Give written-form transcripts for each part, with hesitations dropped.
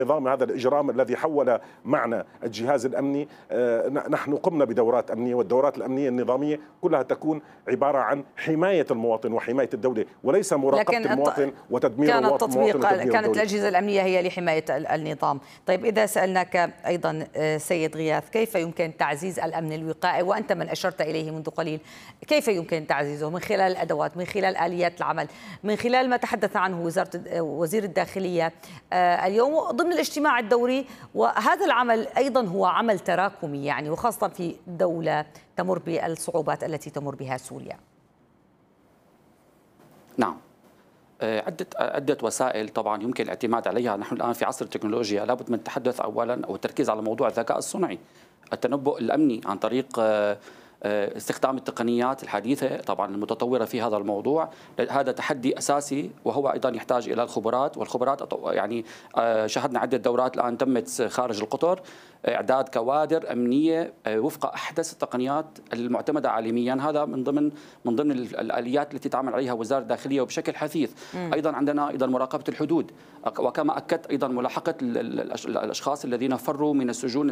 نظام هذا الإجرام الذي حول معنا الجهاز الأمني. نحن قمنا بدورات أمنية، والدورات الأمنية النظامية كلها تكون عبارة عن حماية المواطن وحماية الدولة، وليس مراقبة المواطن وتدمير المواطن كانت الأجهزة الأمنية هي لحماية النظام. طيب إذا سألناك أيضا سيد غياث، كيف يمكن تعزيز الأمن الوقائي، وأنت من أشرت إليه منذ قليل، كيف يمكن تعزيزه من خلال الأدوات، من خلال آليات العمل، من خلال ما تحدث عنه وزير الداخلية اليوم ضمن الاجتماع الدوري؟ وهذا العمل أيضا هو عمل تراكمي يعني، وخاصة في دولة تمر بالصعوبات التي تمر بها سوريا. نعم، عدة وسائل طبعا يمكن الاعتماد عليها. نحن الآن في عصر التكنولوجيا، لابد من التحدث أولا أو التركيز على موضوع الذكاء الصنعي، التنبؤ الأمني عن طريق استخدام التقنيات الحديثة طبعا المتطورة في هذا الموضوع. هذا تحدي أساسي، وهو أيضا يحتاج إلى الخبرات، والخبرات يعني شهدنا عدة دورات الآن تمت خارج القطر، إعداد كوادر أمنية وفق أحدث التقنيات المعتمدة عالميا. هذا من ضمن الآليات التي تعمل عليها وزارة الداخلية وبشكل حثيث. أيضا عندنا أيضا مراقبة الحدود، وكما أكدت أيضا ملاحقة الأشخاص الذين فروا من السجون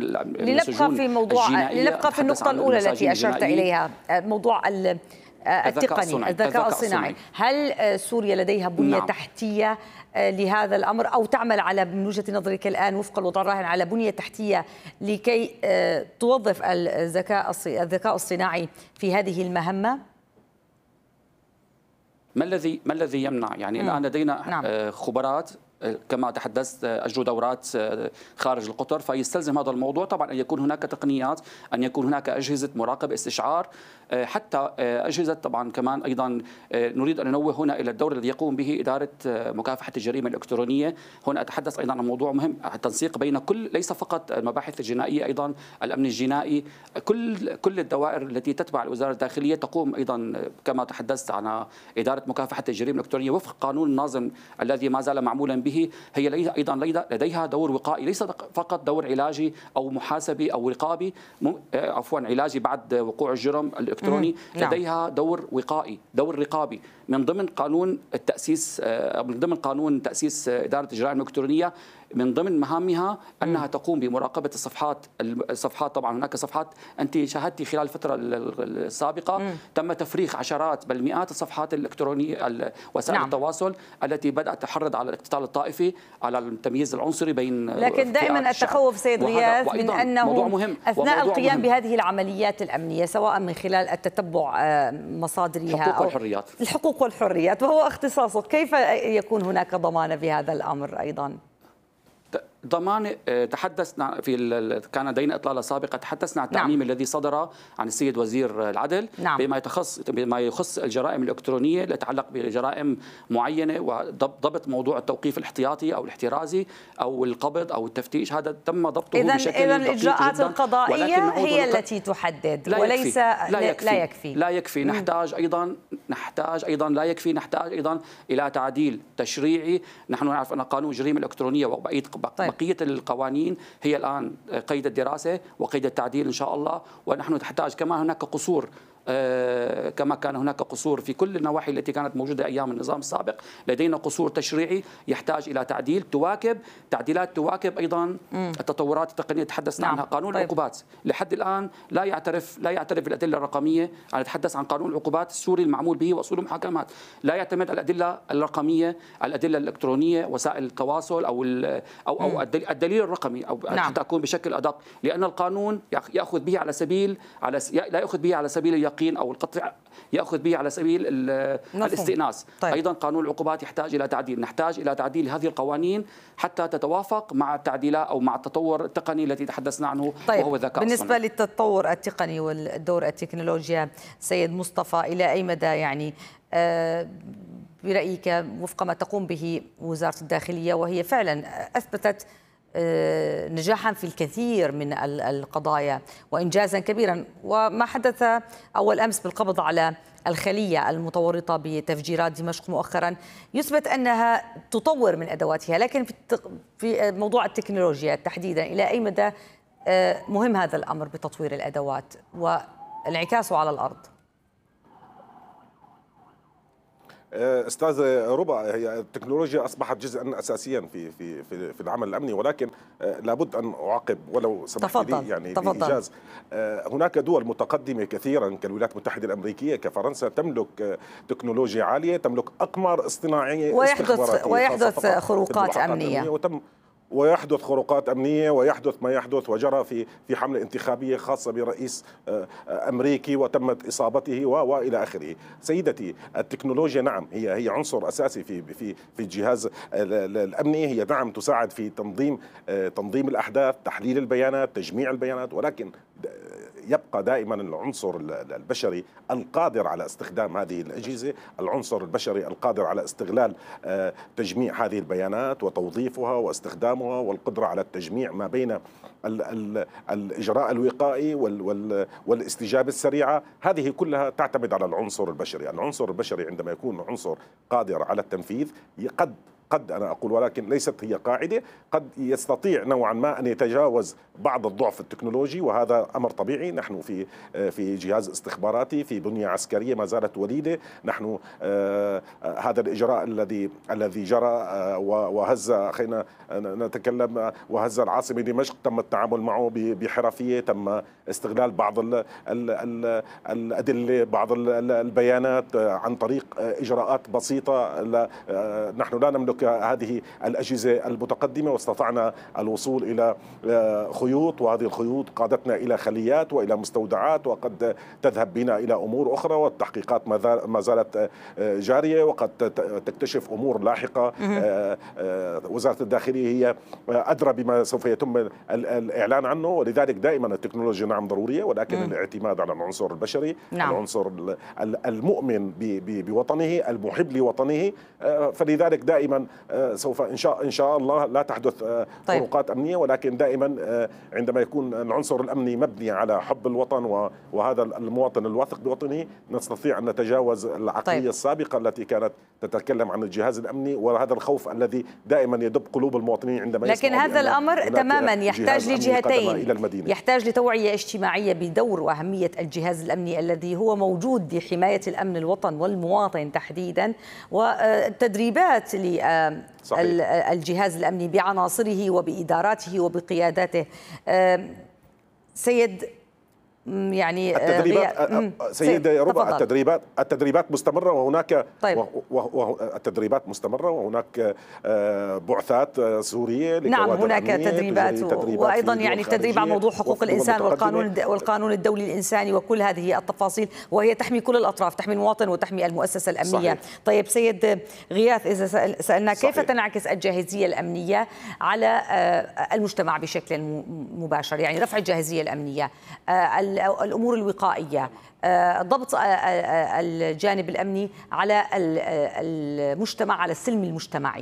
لنبقى في النقطة الأولى التي أشرت إليها، موضوع الذكاء الصناعي. هل سوريا لديها بنية تحتية لهذا الأمر، أو تعمل على من وجهة نظرك الآن وفق الوضع الراهن على بنية تحتية لكي توظف الذكاء الصناعي في هذه المهمة؟ ما الذي يمنع؟ يعني الآن لدينا خبرات كما تحدثت، أجروا دورات خارج القطر، فيستلزم هذا الموضوع طبعا أن يكون هناك تقنيات، أن يكون هناك أجهزة مراقبة استشعار، حتى أجهزة طبعا كمان. أيضا نريد أن ننوه هنا إلى الدور الذي يقوم به إدارة مكافحة الجريمة الإلكترونية. هنا أتحدث أيضا عن موضوع مهم، التنسيق بين ليس فقط المباحث الجنائية، أيضا الأمن الجنائي، كل الدوائر التي تتبع الوزارة الداخلية تقوم أيضا كما تحدثت عن إدارة مكافحة الجريمة الإلكترونية وفق قانون الناظم الذي ما زال معمولا به. هي أيضا لديها دور وقائي، ليس فقط دور علاجي أو محاسبي أو رقابي، عفوا علاجي بعد وقوع الجرم الإلكتروني. لديها دور وقائي، دور رقابي من ضمن قانون تأسيس إدارة الجرائم الإلكترونية. من ضمن مهامها أنها تقوم بمراقبة الصفحات. طبعا هناك صفحات أنت شاهدتي خلال الفترة السابقة تم تفريغ عشرات بل مئات الصفحات الإلكترونية وسائل التواصل التي بدأت تحرض على الاقتتال الطائفي، على التمييز العنصري بين لكن دائما التخوف سيد غياث من أنه أثناء القيام بهذه العمليات الأمنية، سواء من خلال التتبع مصادرها أو الحقوق والحريات وهو اختصاصه، كيف يكون هناك ضمانة بهذا الأمر أيضا؟ ضمان تحدثنا كان لدينا إطلالة سابقة، تحدثنا عن التعميم الذي صدر عن السيد وزير العدل بما يخص الجرائم الإلكترونية اللي تتعلق بجرائم معينة، وضبط موضوع التوقيف الاحتياطي أو الاحترازي أو القبض أو التفتيش. هذا تم ضبطه بشكل إذا الإجراءات القضائية هي التي تحدد وليس لا يكفي. نحتاج أيضا لا يكفي، نحتاج أيضا إلى تعديل تشريعي. نحن نعرف أن قانون الجريمة الإلكترونية بقية القوانين هي الآن قيد الدراسة وقيد التعديل إن شاء الله. ونحن نحتاج كمان هناك قصور، كما كان هناك قصور في كل النواحي التي كانت موجودة أيام النظام السابق. لدينا قصور تشريعي يحتاج إلى تعديلات تواكب أيضا التطورات التقنية تحدثنا عنها. قانون العقوبات لحد الآن لا يعترف بالأدلة الرقمية. أنا أتحدث عن قانون العقوبات السوري المعمول به وأصول المحاكمات، لا يعتمد على الأدلة الرقمية، الأدلة الإلكترونية، وسائل التواصل أو الدليل الرقمي، أو حتى أكون بشكل أدق، لأن القانون يأخذ به لا يأخذ به على سبيل اليقين أو القطع، يأخذ به على سبيل الاستئناس. أيضا قانون العقوبات يحتاج إلى تعديل، نحتاج إلى تعديل هذه القوانين حتى تتوافق مع التعديلات أو مع التطور التقني الذي تحدثنا عنه وهو الذكاء بالنسبة الصناعي. للتطور التقني والدور التكنولوجيا، سيد مصطفى، إلى أي مدى يعني برأيك وفق ما تقوم به وزارة الداخلية، وهي فعلا أثبتت نجاحا في الكثير من القضايا وإنجازا كبيرا، وما حدث أول أمس بالقبض على الخلية المتورطة بتفجيرات دمشق مؤخرا يثبت أنها تطور من أدواتها. لكن في موضوع التكنولوجيا تحديدا، إلى أي مدى مهم هذا الأمر بتطوير الأدوات وانعكاسه على الأرض؟ استاذ ربا، هي التكنولوجيا اصبحت جزءا اساسيا في العمل الامني، ولكن لابد ان اعقب ولو سمحت لي يعني بايجاز. هناك دول متقدمه كثيرا كالولايات المتحده الامريكيه كفرنسا تملك تكنولوجيا عاليه، تملك اقمار اصطناعيه ويحدث خروقات امنيه، ويحدث خروقات أمنية، ويحدث ما يحدث وجرى في حملة انتخابية خاصة برئيس أمريكي وتمت إصابته وإلى آخره. سيدتي، التكنولوجيا نعم هي عنصر أساسي في الجهاز الأمني، هي نعم تساعد في تنظيم الأحداث، تحليل البيانات، تجميع البيانات، ولكن يبقى دائما العنصر البشري القادر على استخدام هذه الأجهزة، العنصر البشري القادر على استغلال تجميع هذه البيانات وتوظيفها واستخدامها، والقدرة على التجميع ما بين الإجراء الوقائي والاستجابة السريعة. هذه كلها تعتمد على العنصر البشري. العنصر البشري عندما يكون عنصر قادر على التنفيذ قد أنا أقول، ولكن ليست هي قاعدة، قد يستطيع نوعا ما أن يتجاوز بعض الضعف التكنولوجي، وهذا أمر طبيعي. نحن في جهاز استخباراتي، في بنية عسكرية ما زالت وليدة. نحن هذا الإجراء الذي جرى وهز، خلينا نتكلم، وهز العاصمة دمشق، تم التعامل معه بحرفية، تم استغلال بعض الأدلة، بعض البيانات عن طريق إجراءات بسيطة. نحن لا نملك هذه الأجهزة المتقدمة، واستطعنا الوصول إلى خيوط، وهذه الخيوط قادتنا إلى خليات وإلى مستودعات، وقد تذهب بنا إلى أمور أخرى، والتحقيقات ما زالت جارية، وقد تكتشف أمور لاحقة. وزارة الداخلية هي أدرى بما سوف يتم الإعلان عنه، ولذلك دائما التكنولوجيا نعم ضرورية، ولكن الاعتماد على العنصر البشري، العنصر المؤمن بوطنه، المحب لوطنه. فلذلك دائما سوف إن شاء الله لا تحدث خروقات أمنية، ولكن دائما عندما يكون العنصر الأمني مبني على حب الوطن وهذا المواطن الواثق بوطنه، نستطيع أن نتجاوز العقلية السابقة التي كانت تتكلم عن الجهاز الأمني، وهذا الخوف الذي دائما يدب قلوب المواطنين عندما لكن هذا الأمر تماما يحتاج لجهتين، يحتاج لتوعية اجتماعية بدور وأهمية الجهاز الأمني الذي هو موجود لحماية الأمن الوطن والمواطن تحديدا، والتدريبات للجهاز الأمني بعناصره وبإداراته وبقياداته. سيد يعني سيدة ربع، التدريبات مستمرة، وهناك التدريبات مستمرة، وهناك بعثات سورية. نعم هناك تدريبات وأيضا يعني التدريب على موضوع حقوق الإنسان والقانون الدولي الإنساني وكل هذه التفاصيل، وهي تحمي كل الأطراف، تحمي المواطن وتحمي المؤسسة الأمنية. صحيح. طيب سيد غياث، إذا سألنا كيف تنعكس الجاهزية الأمنية على المجتمع بشكل مباشر، يعني رفع الجاهزية الأمنية، الأمور الوقائية، ضبط الجانب الأمني على المجتمع، على السلم المجتمعي؟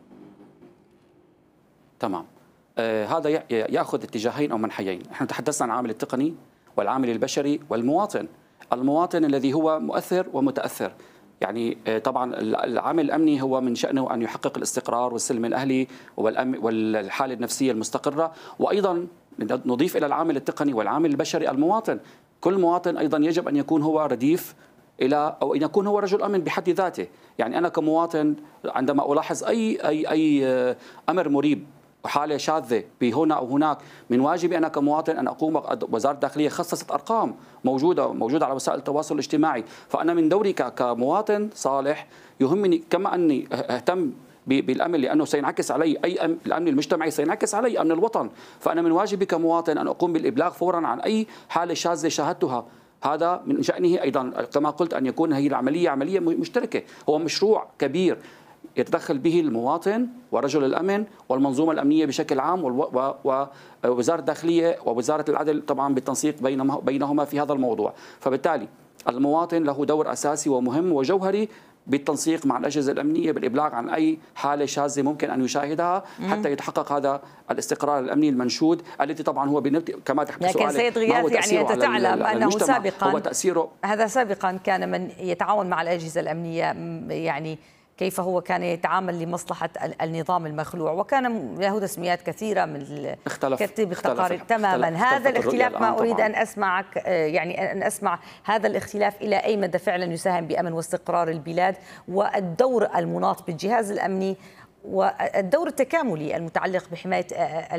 تمام. هذا يأخذ اتجاهين أو منحيين. نحن تحدثنا عن العامل التقني والعامل البشري والمواطن. المواطن الذي هو مؤثر ومتأثر، يعني طبعا العامل الأمني هو من شأنه أن يحقق الاستقرار والسلم الأهلي والحالة النفسية المستقرة، وأيضا نضيف إلى العامل التقني والعامل البشري المواطن. كل مواطن أيضا يجب أن يكون هو رديف أو أن يكون هو رجل أمن بحد ذاته. يعني أنا كمواطن عندما ألاحظ أي أمر مريب وحالة شاذة بهنا أو هناك، من واجبي أنا كمواطن أن أقوم. وزارة الداخلية خصصت أرقام موجودة على وسائل التواصل الاجتماعي، فأنا من دوري كمواطن صالح يهمني كما أني أهتم بالأمن، لأنه سينعكس علي الأمن المجتمعي، سينعكس علي أمن الوطن. فأنا من واجبي كمواطن أن أقوم بالإبلاغ فورا عن أي حالة شاذة شاهدتها. هذا من شأنه أيضا كما قلت أن يكون هي العملية عملية مشتركة، هو مشروع كبير يتدخل به المواطن ورجل الأمن والمنظومة الأمنية بشكل عام ووزارة الداخلية ووزارة العدل طبعا بالتنسيق بينهما في هذا الموضوع. فبالتالي المواطن له دور أساسي ومهم وجوهري بالتنسيق مع الأجهزة الأمنية بالإبلاغ عن أي حالة شاذة ممكن أن يشاهدها حتى يتحقق هذا الاستقرار الأمني المنشود، التي طبعا هو كما تحدث لكن سيد غياث يعني أنت تعلم أنه سابقا هو تأثيره سابقا كان من يتعاون مع الأجهزة الأمنية يعني كيف هو كان يتعامل لمصلحة النظام المخلوع، وكان له تسميات كثيرة من كتب التقارير تماما. هذا الاختلاف ما أريد أن أسمعك، يعني أن أسمع هذا الاختلاف إلى أي مدى فعلا يساهم بأمن واستقرار البلاد، والدور المناط بالجهاز الأمني والدور التكاملي المتعلق بحماية